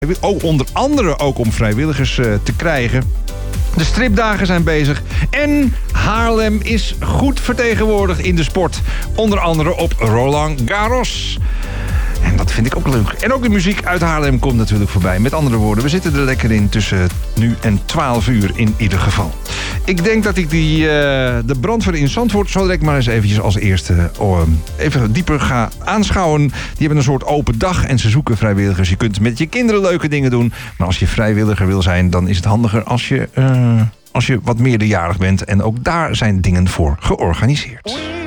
onder andere ook om vrijwilligers te krijgen. De stripdagen zijn bezig. En Haarlem is goed vertegenwoordigd in de sport. Onder andere op Roland Garros. En dat vind ik ook leuk. En ook de muziek uit Haarlem komt natuurlijk voorbij. Met andere woorden, we zitten er lekker in tussen nu en 12 uur in ieder geval. Ik denk dat ik de brandweer in Zandvoort zo direct maar eens eventjes als eerste even dieper ga aanschouwen. Die hebben een soort open dag en ze zoeken vrijwilligers. Je kunt met je kinderen leuke dingen doen. Maar als je vrijwilliger wil zijn, dan is het handiger als je wat meerderjarig bent. En ook daar zijn dingen voor georganiseerd.